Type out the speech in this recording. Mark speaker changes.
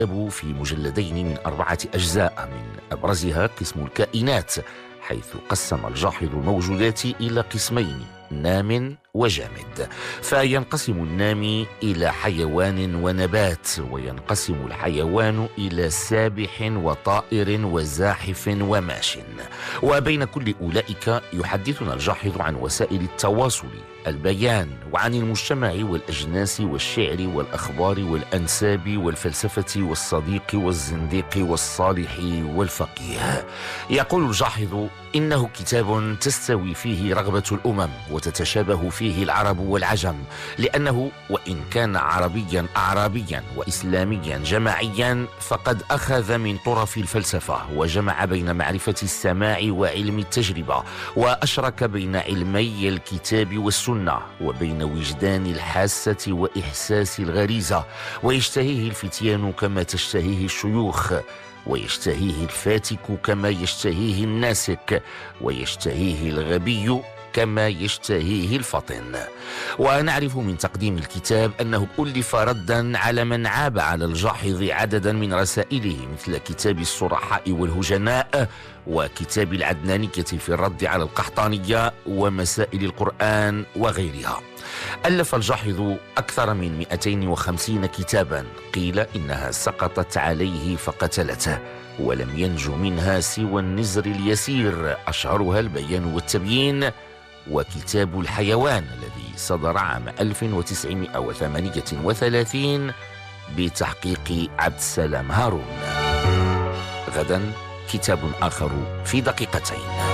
Speaker 1: الكتاب في مجلدين من 4 أجزاء، من أبرزها قسم الكائنات، حيث قسم الجاحظ الموجودات إلى قسمين: نام وجامد. فينقسم النامي إلى حيوان ونبات، وينقسم الحيوان إلى سابح وطائر وزاحف وماش. وبين كل أولئك يحدثنا الجاحظ عن وسائل التواصل، البيان، وعن المجتمع والأجناس والشعر والأخبار والأنساب والفلسفة والصديق والزنديق والصالح والفقيه. يقول الجاحظ: إنه كتاب تستوي فيه رغبة الأمم وتتشابه فيه العرب والعجم، لأنه وإن كان عربيا أعرابيا وإسلاميا جماعيا، فقد أخذ من طرف الفلسفة وجمع بين معرفة السماع وعلم التجربة، وأشرك بين علمي الكتاب والسنة، وبين وجدان الحاسة وإحساس الغريزة، ويشتهيه الفتيان كما تشتهيه الشيوخ، ويشتهيه الفاتك كما يشتهيه الناسك، ويشتهيه الغبي كما يشتهيه الفطن. ونعرف من تقديم الكتاب أنه ألف ردا على من عاب على الجاحظ عددا من رسائله، مثل كتاب الصرحاء والهجناء، وكتاب العدنانية في الرد على القحطانية، ومسائل القرآن وغيرها. ألف الجاحظ أكثر من 250 كتابا، قيل إنها سقطت عليه فقتلته، ولم ينج منها سوى النزر اليسير، أشهرها البيان والتبيين، وكتاب الحيوان الذي صدر عام 1938 بتحقيق عبد السلام هارون. غدا كتاب آخر في دقيقتين.